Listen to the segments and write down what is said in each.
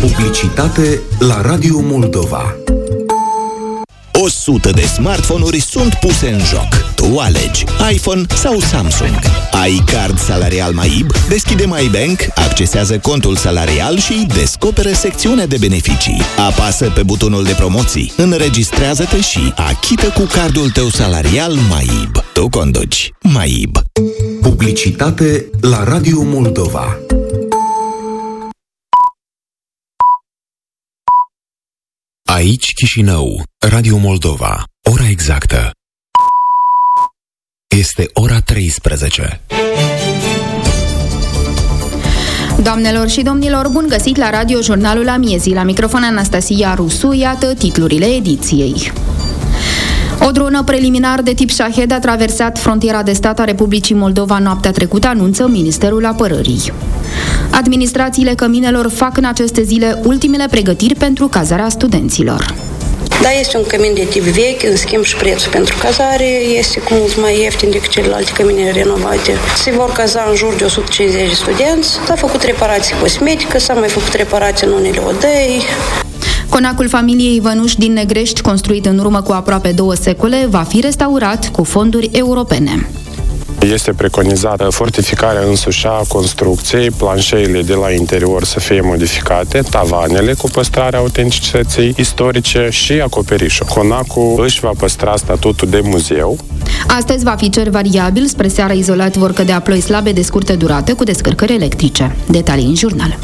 Publicitate la Radio Moldova. 100 de smartphone-uri sunt puse în joc. Tu alegi iPhone sau Samsung. Ai card salarial MAIB? Deschide MyBank, accesează contul salarial și descoperă secțiunea de beneficii. Apasă pe butonul de promoții, înregistrează-te și achită cu cardul tău salarial MAIB. Tu conduci MAIB. Publicitate la Radio Moldova. Aici Chișinău, Radio Moldova. Ora exactă este ora 13. Doamnelor și domnilor, bun găsit la Radio Jurnalul Amiezii. La microfon Anastasia Rusu, iată titlurile ediției. O dronă preliminar de tip Shahed a traversat frontiera de stat a Republicii Moldova noaptea trecută, anunță Ministerul Apărării. Administrațiile căminelor fac în aceste zile ultimele pregătiri pentru cazarea studenților. Da, este un cămin de tip vechi, în schimb și prețul pentru cazare este cu mult mai ieftin decât celelalte cămine renovate. Se vor caza în jur de 150 de studenți, s-a făcut reparații cosmetică, s-a mai făcut reparații în unele odăi. Conacul familiei Vănuș din Negrești, construit în urmă cu aproape 2 secole, va fi restaurat cu fonduri europene. Este preconizată fortificarea însuși a construcției, planșeile de la interior să fie modificate, tavanele cu păstrarea autenticității istorice și acoperișul. Conacul își va păstra statutul de muzeu. Astăzi va fi cer variabil, spre seara izolat vor cădea ploi slabe de scurtă durată cu descărcări electrice. Detalii în jurnal.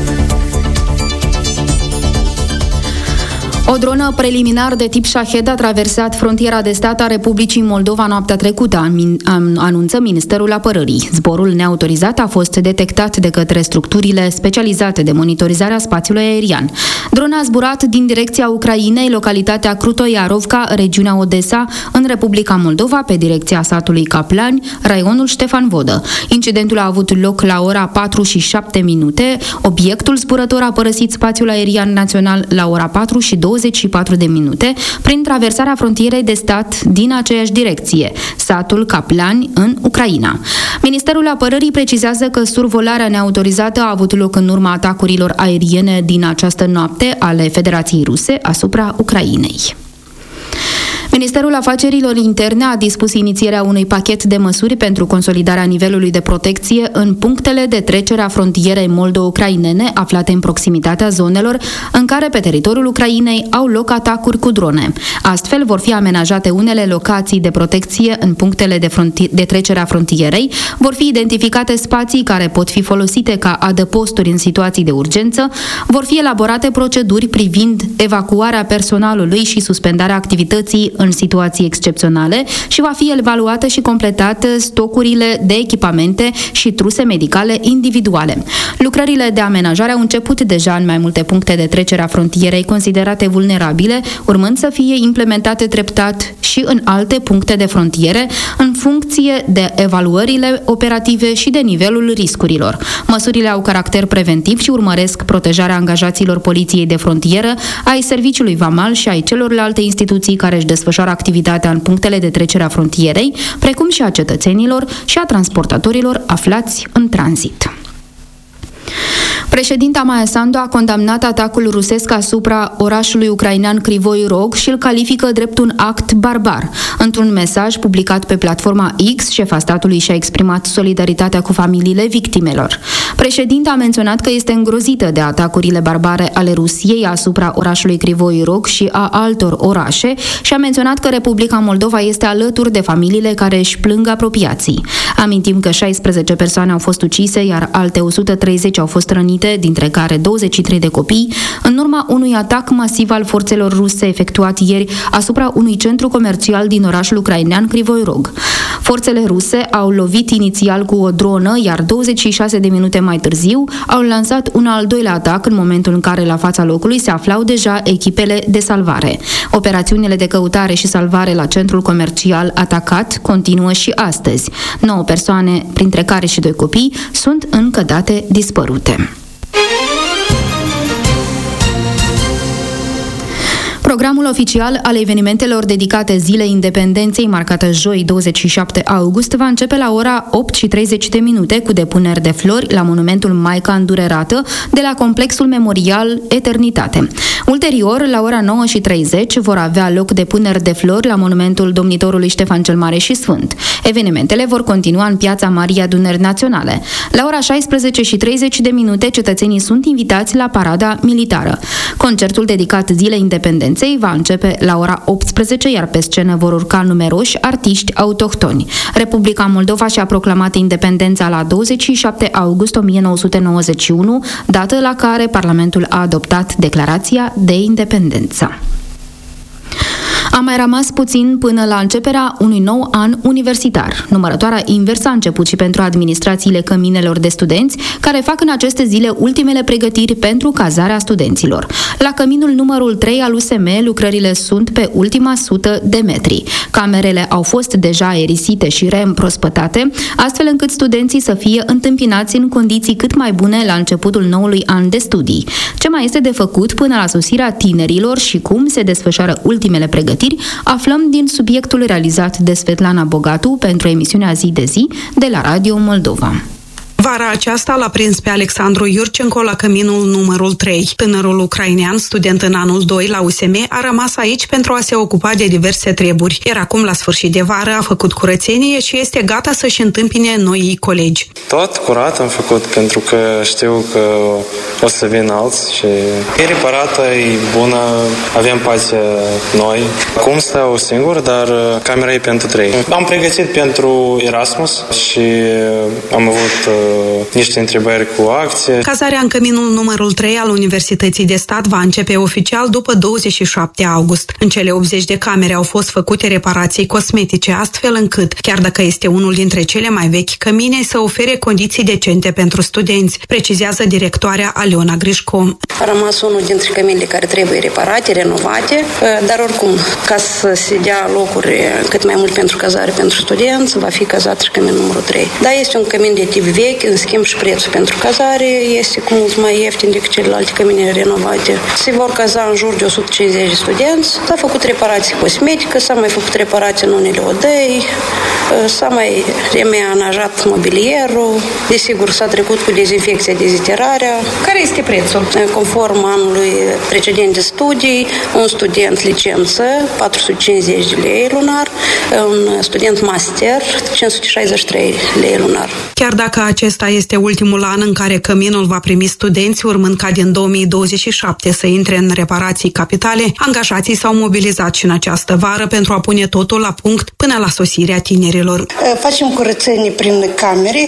O dronă preliminar de tip Shahed a traversat frontiera de stat a Republicii Moldova noaptea trecută, anunță Ministerul Apărării. Zborul neautorizat a fost detectat de către structurile specializate de monitorizare a spațiului aerian. Drona a zburat din direcția Ucrainei, localitatea Krutoiarovka, regiunea Odessa, în Republica Moldova, pe direcția satului Caplani, raionul Ștefan Vodă. Incidentul a avut loc la ora 4:07. Obiectul zburător a părăsit spațiul aerian național la ora 4:24, prin traversarea frontierei de stat din aceeași direcție, satul Caplani, în Ucraina. Ministerul Apărării precizează că survolarea neautorizată a avut loc în urma atacurilor aeriene din această noapte ale Federației Ruse asupra Ucrainei. Ministerul Afacerilor Interne a dispus inițierea unui pachet de măsuri pentru consolidarea nivelului de protecție în punctele de trecere a frontierei moldo-ucrainene aflate în proximitatea zonelor în care pe teritoriul Ucrainei au loc atacuri cu drone. Astfel vor fi amenajate unele locații de protecție în punctele de trecere a frontierei, vor fi identificate spații care pot fi folosite ca adăposturi în situații de urgență, vor fi elaborate proceduri privind evacuarea personalului și suspendarea activității în situații excepționale și va fi evaluată și completată stocurile de echipamente și truse medicale individuale. Lucrările de amenajare au început deja în mai multe puncte de trecere a frontierei considerate vulnerabile, urmând să fie implementate treptat și în alte puncte de frontiere, în funcție de evaluările operative și de nivelul riscurilor. Măsurile au caracter preventiv și urmăresc protejarea angajaților Poliției de Frontieră, ai Serviciului Vamal și ai celorlalte instituții care își desfășoară activitatea în punctele de trecere a frontierei, precum și a cetățenilor și a transportatorilor aflați în tranzit. Președinta Maia Sandu a condamnat atacul rusesc asupra orașului ucrainean Crivoi Rog și îl califică drept un act barbar. Într-un mesaj publicat pe platforma X, șefa statului și-a exprimat solidaritatea cu familiile victimelor. Președinta a menționat că este îngrozită de atacurile barbare ale Rusiei asupra orașului Crivoi Rog și a altor orașe și a menționat că Republica Moldova este alături de familiile care își plâng apropiații. Amintim că 16 persoane au fost ucise, iar alte 130 au fost rănite, dintre care 23 de copii, în urma unui atac masiv al forțelor ruse efectuat ieri asupra unui centru comercial din orașul ucrainean Crivoi Rog. Forțele ruse au lovit inițial cu o dronă, iar 26 de minute mai târziu au lansat un al doilea atac, în momentul în care la fața locului se aflau deja echipele de salvare. Operațiunile de căutare și salvare la centrul comercial atacat continuă și astăzi. 9 persoane, printre care și 2 copii, sunt încă date dispărute. Programul oficial al evenimentelor dedicate Zilei Independenței, marcată joi 27 august, va începe la ora 8:30 cu depuneri de flori la monumentul Maica Îndurerată de la complexul memorial Eternitate. Ulterior, la ora 9:30 vor avea loc depuneri de flori la monumentul Domnitorului Ștefan cel Mare și Sfânt. Evenimentele vor continua în Piața Marii Adunări Naționale. La ora 16:30 cetățenii sunt invitați la parada militară. Concertul dedicat Zilei Independenței va începe la ora 18, iar pe scenă vor urca numeroși artiști autohtoni. Republica Moldova și-a proclamat independența la 27 august 1991, dată la care Parlamentul a adoptat Declarația de Independență. A mai rămas puțin până la începerea unui nou an universitar. Numărătoarea inversă a început și pentru administrațiile căminelor de studenți, care fac în aceste zile ultimele pregătiri pentru cazarea studenților. La căminul numărul 3 al USM, lucrările sunt pe ultima 100 de metri. Camerele au fost deja aerisite și reîmprospătate, astfel încât studenții să fie întâmpinați în condiții cât mai bune la începutul noului an de studii. Ce mai este de făcut până la sosirea tinerilor și cum se desfășoară ultimele pregătiri, aflăm din subiectul realizat de Svetlana Bogatu pentru emisiunea Zi de Zi de la Radio Moldova. Vara aceasta l-a prins pe Alexandru Iurcenco la căminul numărul 3. Tânărul ucrainean, student în anul 2 la USM, a rămas aici pentru a se ocupa de diverse treburi. Iar acum, la sfârșit de vară, a făcut curățenie și este gata să-și întâmpine noii colegi. Tot curat am făcut, pentru că știu că o să vin alți și e reparată, e bună, avem pace noi. Acum stau singur, dar camera e pentru 3. Am pregătit pentru Erasmus și am avut niște întrebări cu acție. Cazarea în căminul numărul 3 al Universității de Stat va începe oficial după 27 august. În cele 80 de camere au fost făcute reparații cosmetice, astfel încât, chiar dacă este unul dintre cele mai vechi cămine, să ofere condiții decente pentru studenți, precizează directoarea Aliona Grișco. A rămas unul dintre căminele care trebuie reparate, renovate, dar oricum, ca să se dea locuri cât mai mult pentru cazare pentru studenți, va fi cazat și căminul numărul 3. Dar este un cămin de tip vechi, în schimb și prețul pentru cazare este cu mult mai ieftin decât celelalte cămine renovate. Se vor caza în jur de 150 de studenți. S-a făcut reparații cosmetică, s-a mai făcut reparații în unele odăi, s-a mai reamenajat mobilierul, desigur s-a trecut cu dezinfecția, deziterarea. Care este prețul? Conform anului precedent de studii, un student licență 450 de lei lunar, un student master 563 lei lunar. Chiar dacă acesta este ultimul an în care căminul va primi studenți, urmând ca din 2027 să intre în reparații capitale, angajații s-au mobilizat și în această vară pentru a pune totul la punct până la sosirea tinerilor. Facem curățenie prin camere,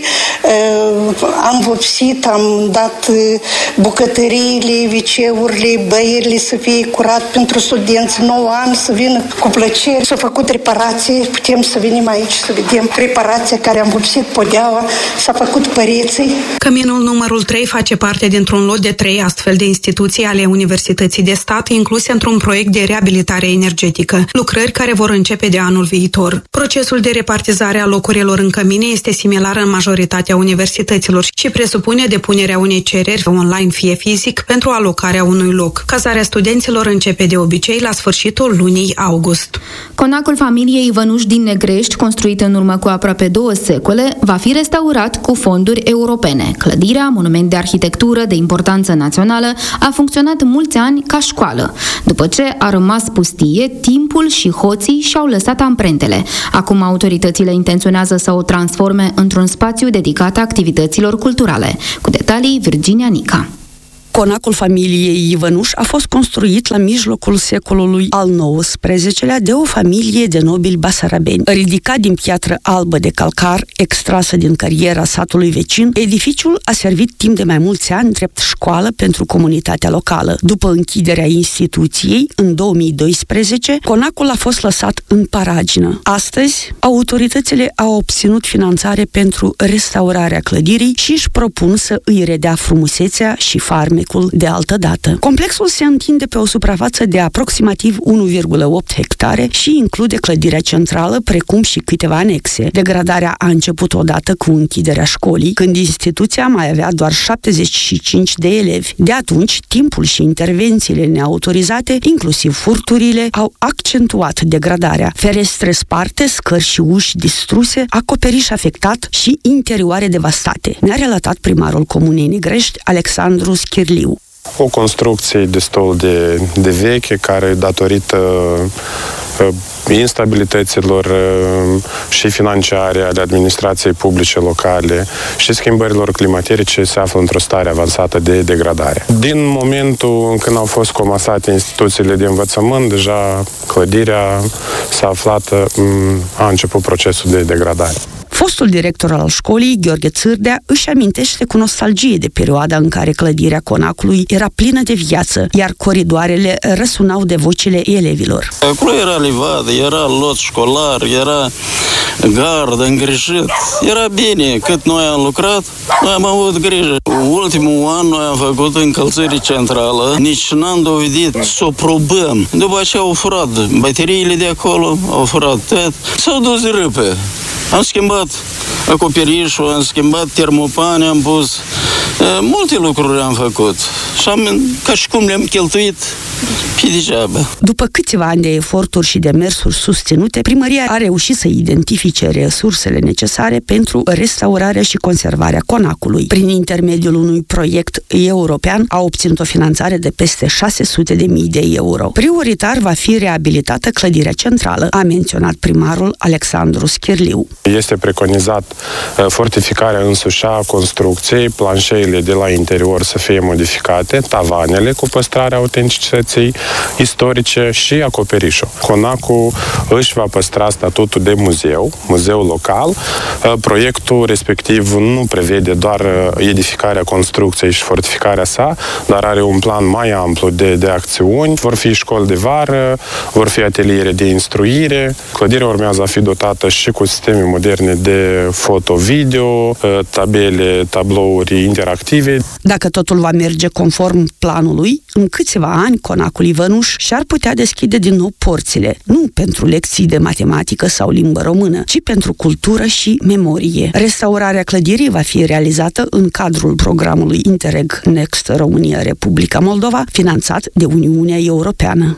am vopsit, am dat bucătăriile, viceurile, băierile să fie curat pentru studenți, 9 ani să vină cu plăcere. S-au făcut reparații, putem să venim aici să vedem reparația care am vopsit podeaua, s-a făcut păreții. Căminul numărul 3 face parte dintr-un lot de 3 astfel de instituții ale Universității de Stat, incluse într-un proiect de reabilitare energetică, lucrări care vor începe de anul viitor. Procesul de repartizare a locurilor în cămine este similar în majoritatea universităților și presupune depunerea unei cereri online, fie fizic, pentru alocarea unui loc. Cazarea studenților începe de obicei la sfârșitul lunii august. Conacul familiei Ivănuș din Negrești, construit în urmă cu aproape 2 secole, va fi restaurat cu fonduri europene. Clădirea, monument de arhitectură de importanță națională, a funcționat mulți ani ca școală. După ce a rămas pustie, timpul și hoții și-au lăsat amprentele. Acum autoritățile intenționează să o transforme într-un spațiu dedicat activităților culturale. Cu detalii, Virginia Nica. Conacul familiei Ivănuș a fost construit la mijlocul secolului al XIX-lea de o familie de nobili basarabeni. Ridicat din piatră albă de calcar, extrasă din cariera satului vecin, edificiul a servit timp de mai mulți ani drept școală pentru comunitatea locală. După închiderea instituției, în 2012, conacul a fost lăsat în paragină. Astăzi, autoritățile au obținut finanțare pentru restaurarea clădirii și își propun să îi redea frumusețea și farmecul farmecul de altă dată. Complexul se întinde pe o suprafață de aproximativ 1,8 hectare și include clădirea centrală, precum și câteva anexe. Degradarea a început odată cu închiderea școlii, când instituția mai avea doar 75 de elevi. De atunci, timpul și intervențiile neautorizate, inclusiv furturile, au accentuat degradarea. Ferestre sparte, scări și uși distruse, acoperiș afectat și interioare devastate, ne-a relatat primarul Comunei Negrești, Alexandru Schirliu. O construcție destul de veche, care, datorită instabilităților și financiare ale administrației publice locale și schimbărilor climatice, se află într-o stare avansată de degradare. Din momentul când au fost comasate instituțiile de învățământ, deja clădirea s-a aflat, a început procesul de degradare. Fostul director al școlii, Gheorghe Țârdea, își amintește cu nostalgie de perioada în care clădirea Conacului era plină de viață, iar coridoarele răsunau de vocile elevilor. Acolo era livadă, era lot școlar, era gardă, îngrijit. Era bine. Cât noi am lucrat, noi am avut grijă. Ultimul an noi am făcut încălzire centrală, nici n-am dovedit să o probăm. După aceea au furat bateriile de acolo, au furat tot. S-au dus râpe. Am schimbat acoperișul, am schimbat termopane, am pus multe lucruri am făcut. Și ca și cum le-am cheltuit pe degeaba. După câțiva ani de eforturi și demersuri susținute, primăria a reușit să identifice resursele necesare pentru restaurarea și conservarea Conacului. Prin intermediul unui proiect european a obținut o finanțare de peste 600.000 de euro. Prioritar va fi reabilitată clădirea centrală, a menționat primarul Alexandru Schirliu. Este preconizat fortificarea însuși a construcției, planșeile de la interior să fie modificate, tavanele cu păstrarea autenticității istorice și acoperișul. Conacul își va păstra statutul de muzeu local. Proiectul respectiv nu prevede doar edificarea construcției și fortificarea sa, dar are un plan mai amplu de acțiuni. Vor fi școli de vară, vor fi ateliere de instruire. Clădirea urmează a fi dotată și cu sisteme moderne de foto-video, tabele, tablouri interactive. Dacă totul va merge conform planului, în câțiva ani Conacul Ivănuș și-ar putea deschide din nou porțile, nu pentru lecții de matematică sau limbă română, ci pentru cultură și memorie. Restaurarea clădirii va fi realizată în cadrul programului Interreg Next România-Republica Moldova, finanțat de Uniunea Europeană.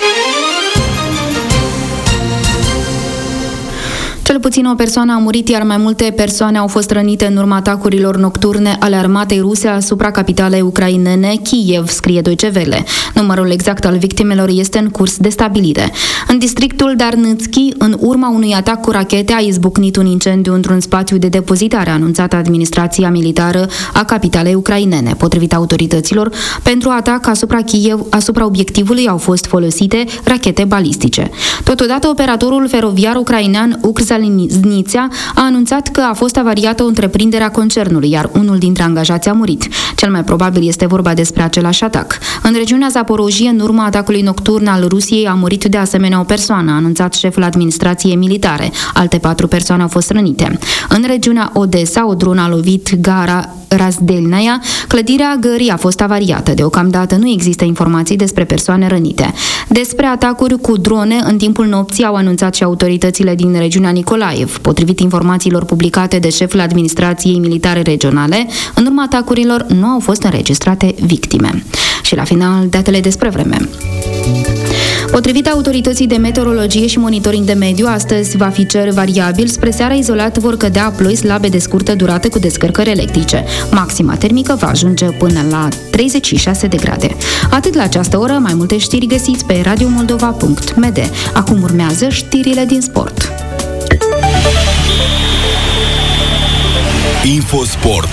Cel puțin o persoană a murit, iar mai multe persoane au fost rănite în urma atacurilor nocturne ale armatei ruse asupra capitalei ucrainene, Kiev, scrie Deutsche Welle. Numărul exact al victimelor este în curs de stabilire. În districtul Darnitski, în urma unui atac cu rachete, a izbucnit un incendiu într-un spațiu de depozitare, a anunțat administrația militară a capitalei ucrainene. Potrivit autorităților, pentru atac asupra Kiev, asupra obiectivului au fost folosite rachete balistice. Totodată, operatorul feroviar ucrainean Ukrzaliznytsia a anunțat că a fost avariată o întreprindere a concernului, iar unul dintre angajați a murit. Cel mai probabil este vorba despre același atac. În regiunea Zaporojie, în urma atacului nocturn al Rusiei, a murit de asemenea o persoană, a anunțat șeful administrației militare. Alte 4 persoane au fost rănite. În regiunea Odessa, o dronă a lovit gara Razdelnaya. Clădirea gării a fost avariată. Deocamdată nu există informații despre persoane rănite. Despre atacuri cu drone în timpul nopții au anunțat și autoritățile din regiunea Nicolaev. Potrivit informațiilor publicate de șeful administrației militare regionale, în urma atacurilor nu au fost înregistrate victime. Și la final, datele despre vreme. Potrivit autorității de meteorologie și monitoring de mediu, astăzi va fi cer variabil, spre seara izolat vor cădea ploi slabe de scurtă durată cu descărcări electrice. Maxima termică va ajunge până la 36 de grade. Atât la această oră, mai multe știri găsiți pe radiomoldova.md. Acum urmează știrile din sport. Infosport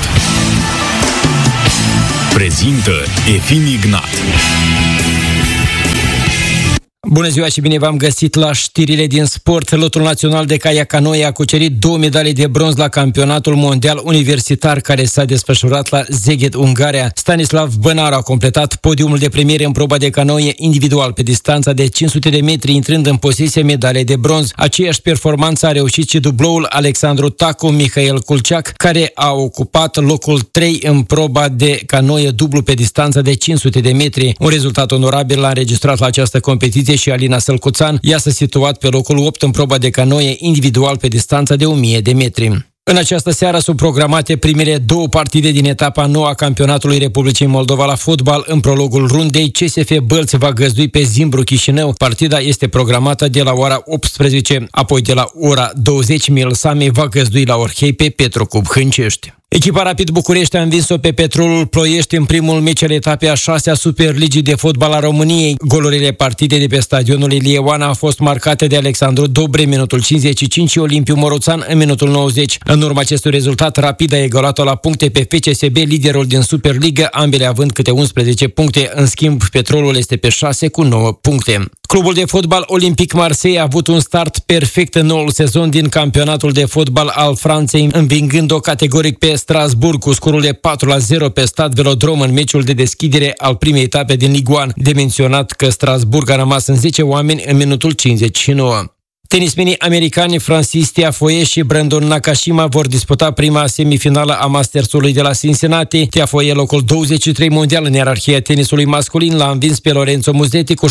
prezintă Efim Ignat. Bună ziua și bine v-am găsit la știrile din sport. Lotul național de kayak-canoe a cucerit 2 medalii de bronz la campionatul mondial universitar care s-a desfășurat la Szeged, Ungaria. Stanislav Bănar a completat podiumul de premiere în proba de canoe individual pe distanța de 500 de metri, intrând în posesie medalei de bronz. Aceeași performanță a reușit și dubloul Alexandru Tacu, Mihail Kulceac, care a ocupat locul 3 în proba de canoe dublu pe distanța de 500 de metri. Un rezultat onorabil l-a înregistrat la această competiție și Alina Sălcuțan, ea s-a situat pe locul 8 în proba de canoe individual pe distanța de 1000 de metri. În această seară sunt programate primele 2 partide din etapa 9 a campionatului Republicii Moldova la fotbal. În prologul rundei, CSF Bălți va găzdui pe Zimbru Chișinău. Partida este programată de la ora 18, apoi de la ora 20 Milsami va găzdui la Orhei pe Petrocub Hâncești. Echipa Rapid București a învins-o pe Petrolul Ploiești în primul meci al etapei a 6-a Superligii de fotbal a României. Golurile partidei de pe stadionul Ilie Oana au fost marcate de Alexandru Dobre în minutul 55 și Olimpiu Moroțan în minutul 90. În urma acestui rezultat, Rapid a egalat-o la puncte pe FCSB, liderul din Superligă, ambele având câte 11 puncte. În schimb, Petrolul este pe 6 cu 9 puncte. Clubul de fotbal Olympic Marseille a avut un start perfect în noul sezon din campionatul de fotbal al Franței, învingând-o categoric pe Strasbourg cu scorul de 4-0 pe Stade Velodrome în meciul de deschidere al primei etape din Ligue 1. De menționat că Strasbourg a rămas în 10 oameni în minutul 59. Tenismenii americani Francis Tiafoe și Brandon Nakashima vor disputa prima semifinală a Mastersului de la Cincinnati. Tiafoe, locul 23 mondial în ierarhia tenisului masculin, l-a învins pe Lorenzo Musetti cu 7-6,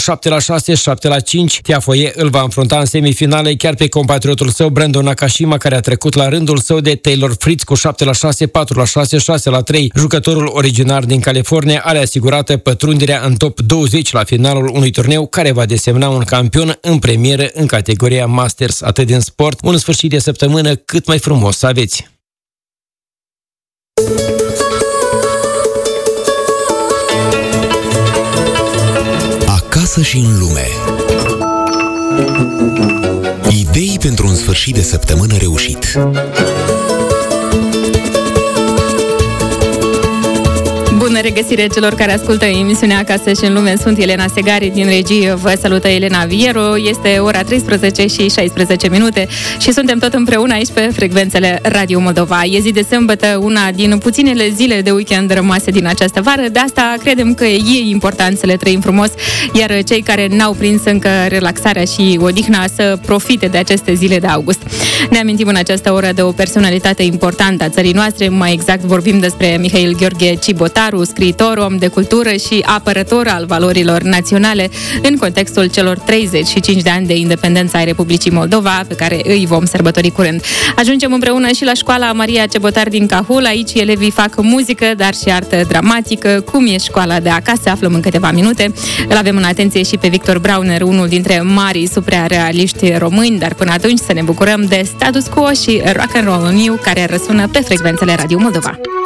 7-5. Tiafoe îl va înfrunta în semifinale chiar pe compatriotul său Brandon Nakashima, care a trecut la rândul său de Taylor Fritz cu 7-6, 4-6, 6-3. Jucătorul originar din California are asigurată pătrunderea în top 20 la finalul unui turneu care va desemna un campion în premieră în categoria Masters. Atât din sport, un sfârșit de săptămână cât mai frumos să aveți! Acasă și în lume. Idei pentru un sfârșit de săptămână reușit. Bună regăsire celor care ascultă emisiunea Acasă și în lume. Sunt Elena Segari din regie. Vă salută Elena Viero. Este ora 13 și 16 minute și suntem tot împreună aici pe frecvențele Radio Moldova. E zi de sâmbătă, una din puținele zile de weekend rămase din această vară. De asta credem că e important să le trăim frumos, iar cei care n-au prins încă relaxarea și odihna să profite de aceste zile de august. Ne amintim în această oră de o personalitate importantă a țării noastre. Mai exact vorbim despre Mihail Gheorghe Cibotaru, scriitor, om de cultură și apărător al valorilor naționale în contextul celor 35 de ani de independență ai Republicii Moldova, pe care îi vom sărbători curând. Ajungem împreună și la școala Maria Cebotar din Cahul. Aici elevii fac muzică, dar și artă dramatică. Cum e școala de acasă? Aflăm în câteva minute. Îl avem în atenție și pe Victor Brauner, unul dintre marii suprarealiști români, dar până atunci să ne bucurăm de Status Quo și Rock and Roll On You, care răsună pe frecvențele Radio Moldova.